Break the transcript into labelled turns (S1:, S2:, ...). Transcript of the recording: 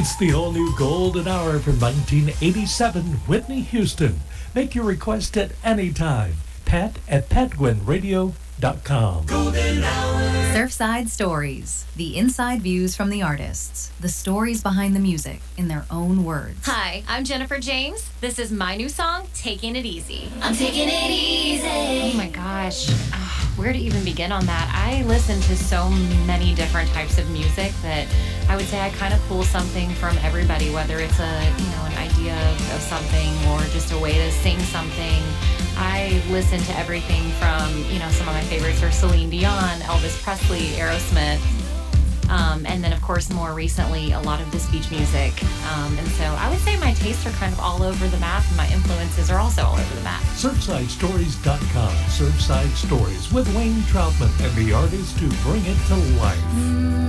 S1: It's the all-new Golden Hour from 1987, Whitney Houston. Make your request at any time. Pat at patgwenradio.com.
S2: Golden Hour.
S3: Surfside Stories. The inside views from the artists. The stories behind the music in their own words.
S4: Hi, I'm Jennifer James. This is my new song, Taking It Easy.
S2: I'm taking it easy.
S4: Oh my gosh. Where to even begin on that? I listen to so many different types of music that I would say I kind of pull something from everybody, whether it's an idea of something or just a way to sing something. I listen to everything from, some of my favorites are Celine Dion, Elvis Presley, Aerosmith, and then, of course, more recently, a lot of this beach music. And so I would say my tastes are kind of all over the map, and my influences are also all over the map.
S1: SurfsideStories.com. Surfside Stories with Wayne Troutman and the artist who bring it to life.